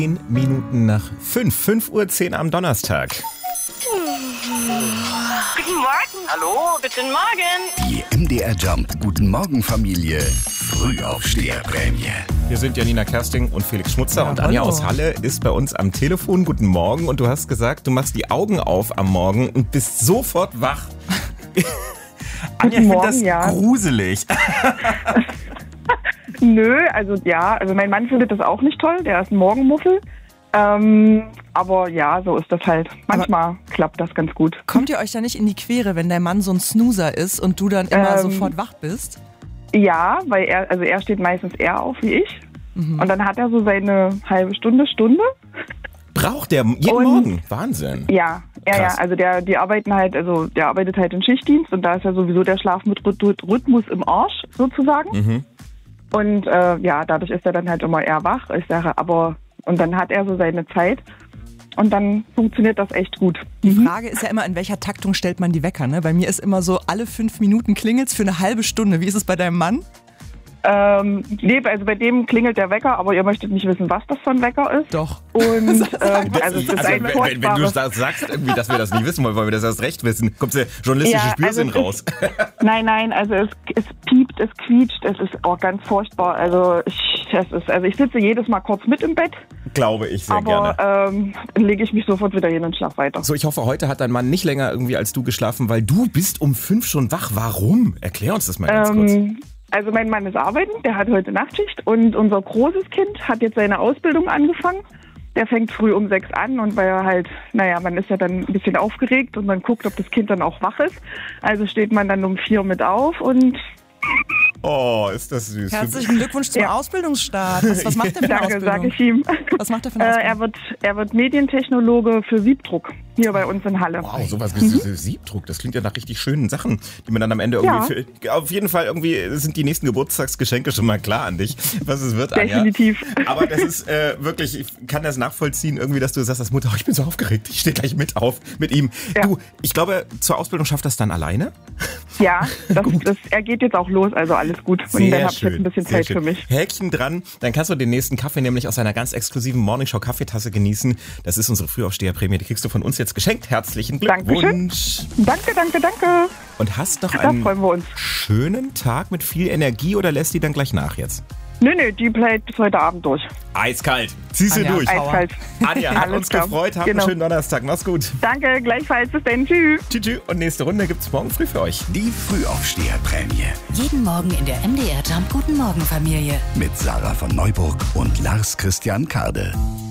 10 Minuten nach 5:10 Uhr am Donnerstag. Guten Morgen. Hallo, guten Morgen. Die MDR Jump Guten Morgen Familie Frühaufsteherprämie. Hier sind Janina Kersting und Felix Schmutzer und Anja aus Halle ist bei uns am Telefon. Guten Morgen und du hast gesagt, du machst die Augen auf am Morgen und bist sofort wach. Anja, ich finde das gruselig. Nö, also mein Mann findet das auch nicht toll, der ist ein Morgenmuffel. Aber ja, so ist das halt. Manchmal klappt das ganz gut. Kommt ihr euch da nicht in die Quere, wenn dein Mann so ein Snoozer ist und du dann immer sofort wach bist? Ja, weil er steht meistens eher auf wie ich. Und dann hat er so seine halbe Stunde. Braucht der jeden Morgen? Wahnsinn. Ja, also der arbeitet halt im Schichtdienst und da ist ja sowieso der Schlafrhythmus im Arsch sozusagen. Und dadurch ist er dann halt immer eher wach. Und dann hat er so seine Zeit und dann funktioniert das echt gut. Die Frage ist ja immer, in welcher Taktung stellt man die Wecker, ne? Bei mir ist immer so, alle 5 Minuten klingelt's für eine halbe Stunde. Wie ist es bei deinem Mann? Also bei dem klingelt der Wecker, aber ihr möchtet nicht wissen, was das für ein Wecker ist. Doch. Und es ist ein wenn du sagst irgendwie, dass wir das nicht wissen wollen, wollen wir das erst recht wissen, kommt der journalistische Spielsinn raus. Nein, also es piept, es quietscht, es ist auch ganz furchtbar. Also ich sitze jedes Mal kurz mit im Bett. Glaube ich sehr gerne. Dann lege ich mich sofort wieder hin und schlafe weiter. So, ich hoffe, heute hat dein Mann nicht länger irgendwie als du geschlafen, weil du bist um 5 schon wach. Warum? Erklär uns das mal ganz kurz. Also mein Mann ist arbeiten, der hat heute Nachtschicht und unser großes Kind hat jetzt seine Ausbildung angefangen. Der fängt früh um 6 an und weil er halt, man ist ja dann ein bisschen aufgeregt und man guckt, ob das Kind dann auch wach ist. Also steht man dann um 4 mit auf und... Oh, ist das süß. Herzlichen Glückwunsch zum Ausbildungsstart. Was macht er für eine Ausbildung? Danke, sage ich ihm. Was macht er für eine Ausbildung? Er wird Medientechnologe für Siebdruck hier bei uns in Halle. Wow, sowas wie Siebdruck, das klingt ja nach richtig schönen Sachen, die man dann am Ende irgendwie... Auf jeden Fall irgendwie sind die nächsten Geburtstagsgeschenke schon mal klar an dich, was es wird, Anja. Definitiv. Aber das ist wirklich, ich kann das nachvollziehen, irgendwie, dass du sagst als Mutter, ich bin so aufgeregt, ich stehe gleich mit auf mit ihm. Ja. Du, ich glaube, zur Ausbildung schafft das dann alleine? Ja, er geht jetzt auch los, also alles gut. Und dann habe ich jetzt ein bisschen Zeit für mich. Häkchen dran, dann kannst du den nächsten Kaffee nämlich aus einer ganz exklusiven Morningshow-Kaffeetasse genießen. Das ist unsere Frühaufsteherprämie, die kriegst du von uns jetzt geschenkt. Herzlichen Glückwunsch. Dankeschön. Danke. Und hast noch einen schönen Tag mit viel Energie oder lässt die dann gleich nach jetzt? Nö, die bleibt bis heute Abend durch. Eiskalt. Ziehst du durch. Eiskalt. Anja, hat uns gefreut. Habt einen schönen Donnerstag. Mach's gut. Danke, gleichfalls. Bis dann. Tschüss. Tschüss. Und nächste Runde gibt's morgen früh für euch. Die Frühaufsteherprämie. Jeden Morgen in der MDR Jump Guten Morgen Familie. Mit Sarah von Neuburg und Lars Christian Kade.